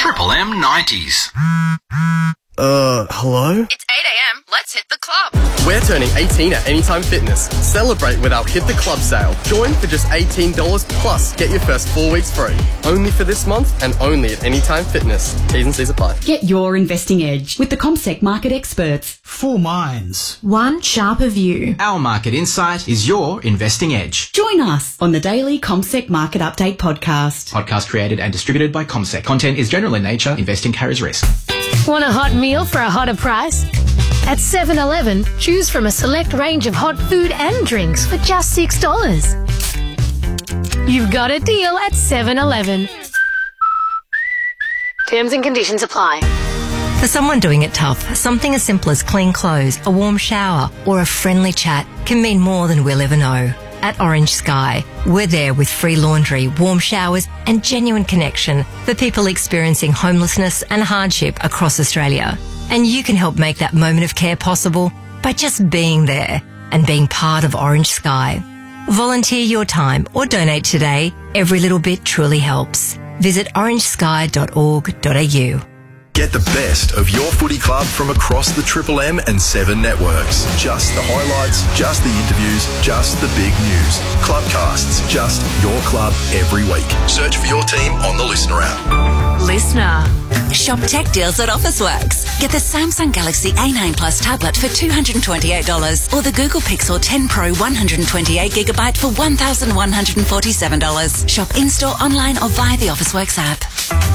Triple M 90s. Hello? It's 8 a.m. Let's hit the club. We're turning 18 at Anytime Fitness. Celebrate with our Hit the Club sale. Join for just $18 plus get your first 4 weeks free. Only for this month and only at Anytime Fitness. T's and C's apply. Get your investing edge with the CommSec market experts. 4 minds. One sharper view. Our market insight is your investing edge. Join us on the daily CommSec Market Update podcast. Podcast created and distributed by CommSec. Content is general in nature. Investing carries risk. Want a hot meal for a hotter price? At 7-Eleven, choose from a select range of hot food and drinks for just $6. You've got a deal at 7-Eleven. Terms and conditions apply. For someone doing it tough, something as simple as clean clothes, a warm shower, or a friendly chat can mean more than we'll ever know. At Orange Sky, we're there with free laundry, warm showers, and genuine connection for people experiencing homelessness and hardship across Australia. And you can help make that moment of care possible by just being there and being part of Orange Sky. Volunteer your time or donate today. Every little bit truly helps. Visit orangesky.org.au. Get the best of your footy club from across the Triple M and 7 networks. Just the highlights, just the interviews, just the big news. Clubcasts, just your club every week. Search for your team on the Listener app. Listener. Shop tech deals at Officeworks. Get the Samsung Galaxy A9 Plus tablet for $228 or the Google Pixel 10 Pro 128GB for $1,147. Shop in-store, online or via the Officeworks app.